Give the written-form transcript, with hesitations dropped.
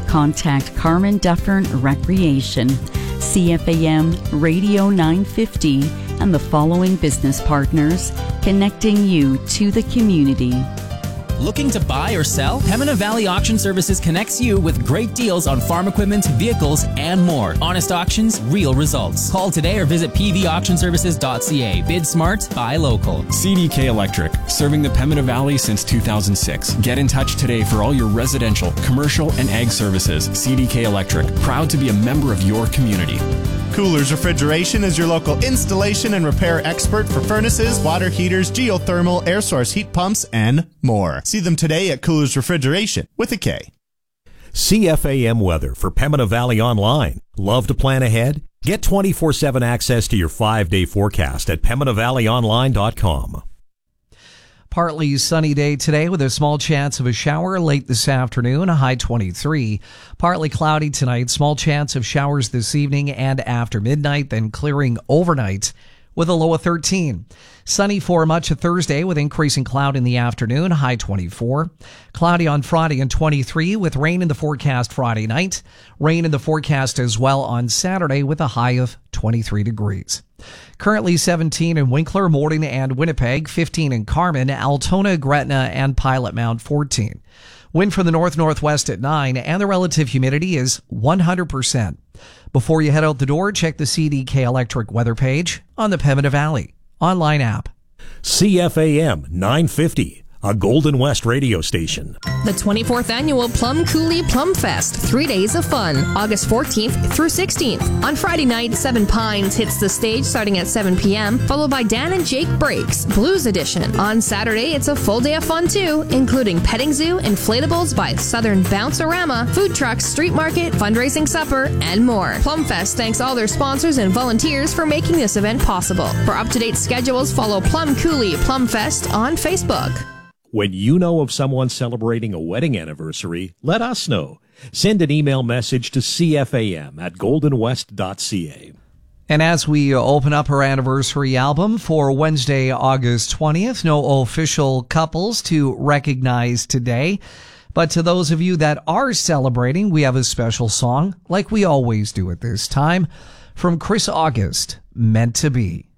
contact Carmen Dufferin Recreation, CFAM Radio 950, and the following business partners, connecting you to the community. Looking to buy or sell? Pembina Valley Auction Services connects you with great deals on farm equipment, vehicles, and more. Honest auctions, real results. Call today or visit pvauctionservices.ca. Bid smart, buy local. CDK Electric, serving the Pembina Valley since 2006. Get in touch today for all your residential, commercial, and ag services. CDK Electric, proud to be a member of your community. Coolers Refrigeration is your local installation and repair expert for furnaces, water heaters, geothermal, air source heat pumps, and more. See them today at Coolers Refrigeration with a K. CFAM weather for Pembina Valley Online. Love to plan ahead? Get 24/7 access to your 5-day forecast at PembinaValleyOnline.com. Partly sunny day today with a small chance of a shower late this afternoon, a high 23. Partly cloudy tonight, small chance of showers this evening and after midnight, then clearing overnight with a low of 13. Sunny for much of Thursday with increasing cloud in the afternoon, high 24. Cloudy on Friday and 23 with rain in the forecast Friday night. Rain in the forecast as well on Saturday with a high of 23 degrees. Currently 17 in Winkler, Morton, and Winnipeg, 15 in Carman, Altona, Gretna, and Pilot Mount, 14. Wind from the north-northwest at 9, and the relative humidity is 100%. Before you head out the door, check the CDK Electric weather page on the Pembina Valley online app. CFAM 950, a Golden West radio station. The 24th Annual Plum Coulee Plum Fest. 3 days of fun, August 14th through 16th. On Friday night, Seven Pines hits the stage starting at 7 p.m., followed by Dan and Jake Breaks, Blues Edition. On Saturday, it's a full day of fun too, including petting zoo, inflatables by Southern Bounce-O-Rama, food trucks, street market, fundraising supper, and more. Plum Fest thanks all their sponsors and volunteers for making this event possible. For up-to-date schedules, follow Plum Coulee Plum Fest on Facebook. When you know of someone celebrating a wedding anniversary, let us know. Send an email message to cfam@goldenwest.ca. And as we open up our anniversary album for Wednesday, August 20th, no official couples to recognize today. But to those of you that are celebrating, we have a special song, like we always do at this time, from Chris August, Meant to Be.